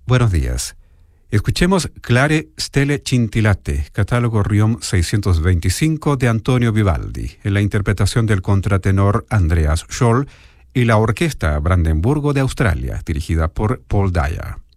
Buenos días. Escuchemos Clare Stelle Scintillate, catálogo Riom 625 de Antonio Vivaldi, en la interpretación del contratenor Andreas Scholl y la Orquesta Brandenburgo de Australia, dirigida por Paul Dyer.